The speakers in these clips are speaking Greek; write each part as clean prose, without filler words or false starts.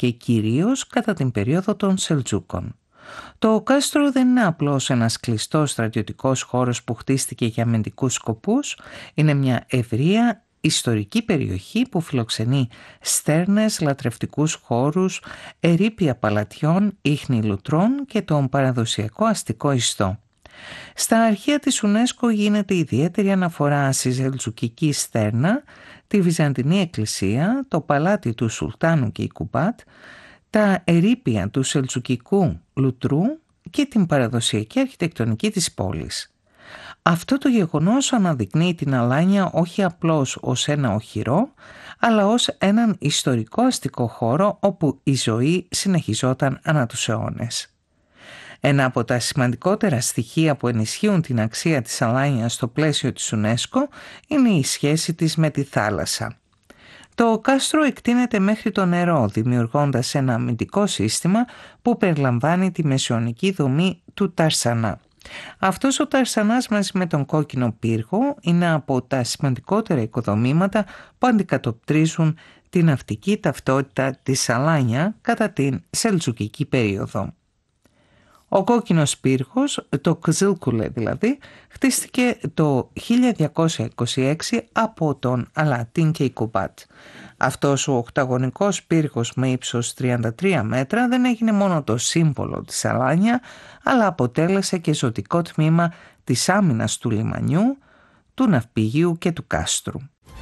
χτίστηκε κυρίως κατά την περίοδο των Σελτζούκων. Το κάστρο δεν είναι απλώς ένας κλειστός στρατιωτικός χώρος που χτίστηκε για αμυντικούς σκοπούς, είναι μια ευρεία ιστορική περιοχή που φιλοξενεί στέρνες, λατρευτικούς χώρους, ερείπια παλατιών, ίχνη λουτρών και τον παραδοσιακό αστικό ιστό. Στα αρχεία της UNESCO γίνεται ιδιαίτερη αναφορά στη Σελτζουκική στέρνα, τη Βυζαντινή Εκκλησία, το παλάτι του Σουλτάνου και η Κουμπάτ, τα ερείπια του Σελτζουκικού λουτρού και την παραδοσιακή αρχιτεκτονική της πόλης. Αυτό το γεγονός αναδεικνύει την Αλάνια όχι απλώς ως ένα οχυρό, αλλά ως έναν ιστορικό αστικό χώρο όπου η ζωή συνεχιζόταν ανά τους αιώνες. Ένα από τα σημαντικότερα στοιχεία που ενισχύουν την αξία της Αλάνιας στο πλαίσιο της UNESCO είναι η σχέση της με τη θάλασσα. Το κάστρο εκτείνεται μέχρι το νερό, δημιουργώντας ένα αμυντικό σύστημα που περιλαμβάνει τη μεσαιωνική δομή του Ταρσανά. Αυτός ο Ταρσανάς μαζί με τον κόκκινο πύργο είναι από τα σημαντικότερα οικοδομήματα που αντικατοπτρίζουν την ναυτική ταυτότητα της Αλάνια κατά την Σελτζουκική περίοδο. Ο κόκκινος πύργος, το Κζίλκουλε δηλαδή, χτίστηκε το 1226 από τον Αλατίν και η Κουμπάτ. Αυτός ο οκταγωνικός πύργος με ύψος 33 μέτρα δεν έγινε μόνο το σύμβολο της Αλάνια, αλλά αποτέλεσε και ζωτικό τμήμα της άμυνας του λιμανιού, του ναυπηγείου και του κάστρου.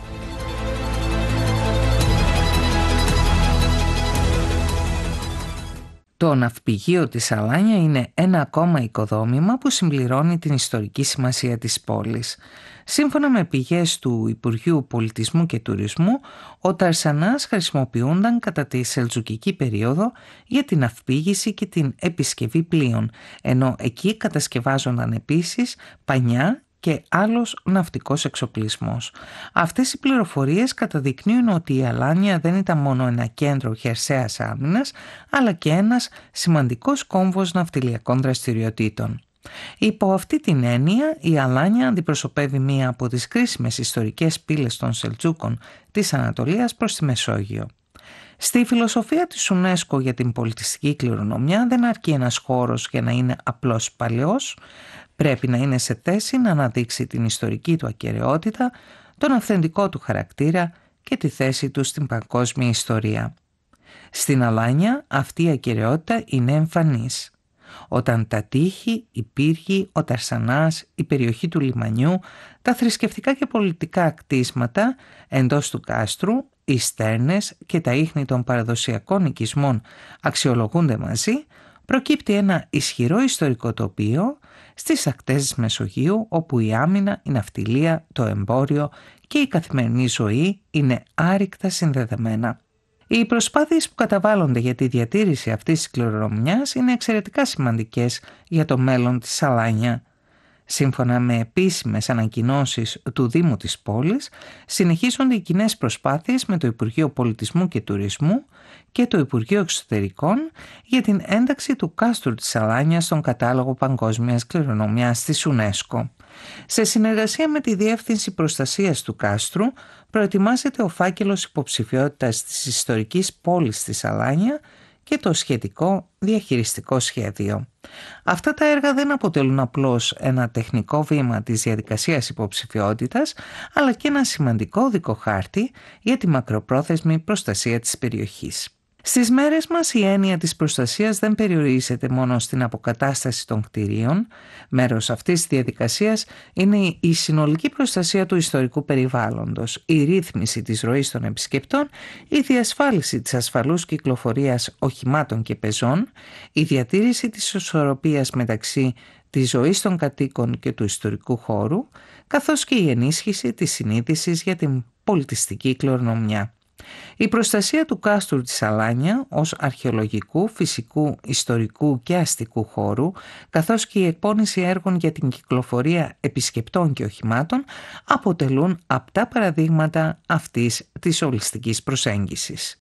Το ναυπηγείο της Αλάνια είναι ένα ακόμα οικοδόμημα που συμπληρώνει την ιστορική σημασία της πόλης. Σύμφωνα με πηγές του Υπουργείου Πολιτισμού και Τουρισμού, ο Ταρσανάς χρησιμοποιούνταν κατά τη Σελτζουκική περίοδο για την ναυπήγηση και την επισκευή πλοίων, ενώ εκεί κατασκευάζονταν επίσης πανιά και άλλος ναυτικός εξοπλισμός. Αυτές οι πληροφορίες καταδεικνύουν ότι η Αλάνια δεν ήταν μόνο ένα κέντρο χερσαίας άμυνας, αλλά και ένας σημαντικός κόμβος ναυτιλιακών δραστηριοτήτων. Υπό αυτή την έννοια, η Αλάνια αντιπροσωπεύει μία από τις κρίσιμες ιστορικές πύλες των Σελτζούκων της Ανατολίας προς τη Μεσόγειο. Στη φιλοσοφία της UNESCO για την πολιτιστική κληρονομιά δεν αρκεί ένας χώρος για να είναι απλώς παλαιός, πρέπει να είναι σε θέση να αναδείξει την ιστορική του ακεραιότητα, τον αυθεντικό του χαρακτήρα και τη θέση του στην παγκόσμια ιστορία. Στην Αλάνια αυτή η ακεραιότητα είναι εμφανής. Όταν τα τείχη, οι πύργοι, ο Ταρσανάς, η περιοχή του λιμανιού, τα θρησκευτικά και πολιτικά κτίσματα εντός του κάστρου, οι στέρνες και τα ίχνη των παραδοσιακών οικισμών αξιολογούνται μαζί, προκύπτει ένα ισχυρό ιστορικό τοπίο στις ακτές της Μεσογείου, όπου η άμυνα, η ναυτιλία, το εμπόριο και η καθημερινή ζωή είναι άρρηκτα συνδεδεμένα. Οι προσπάθειες που καταβάλλονται για τη διατήρηση αυτής της κληρονομιάς είναι εξαιρετικά σημαντικές για το μέλλον της Αλάνια. Σύμφωνα με επίσημες ανακοινώσεις του Δήμου της πόλης, συνεχίζονται οι κοινές προσπάθειες με το Υπουργείο Πολιτισμού και Τουρισμού και το Υπουργείο Εξωτερικών για την ένταξη του κάστρου της Αλάνιας στον κατάλογο παγκόσμιας κληρονομιάς της UNESCO. Σε συνεργασία με τη Διεύθυνση Προστασίας του Κάστρου, προετοιμάζεται ο φάκελος υποψηφιότητας της ιστορικής πόλης της Αλάνια και το σχετικό διαχειριστικό σχέδιο. Αυτά τα έργα δεν αποτελούν απλώς ένα τεχνικό βήμα της διαδικασίας υποψηφιότητας, αλλά και ένα σημαντικό οδικό χάρτη για τη μακροπρόθεσμη προστασία της περιοχής. Στις μέρες μας η έννοια της προστασίας δεν περιορίζεται μόνο στην αποκατάσταση των κτηρίων. Μέρος αυτής της διαδικασίας είναι η συνολική προστασία του ιστορικού περιβάλλοντος, η ρύθμιση της ροής των επισκεπτών, η διασφάλιση της ασφαλούς κυκλοφορίας οχημάτων και πεζών, η διατήρηση της ισορροπίας μεταξύ της ζωής των κατοίκων και του ιστορικού χώρου, καθώς και η ενίσχυση της συνείδησης για την πολιτιστική κληρονομιά. Η προστασία του κάστρου της Αλάνια ως αρχαιολογικού, φυσικού, ιστορικού και αστικού χώρου, καθώς και η εκπόνηση έργων για την κυκλοφορία επισκεπτών και οχημάτων, αποτελούν απτά παραδείγματα αυτής της ολιστικής προσέγγισης.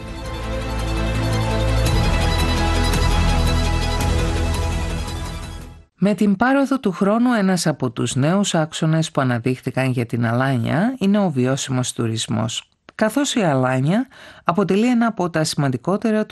Με την πάροδο του χρόνου, ένας από τους νέους άξονες που αναδείχθηκαν για την Αλάνια είναι ο βιώσιμος τουρισμός. Καθώς η Αλάνια αποτελεί ένα από τα σημαντικότερα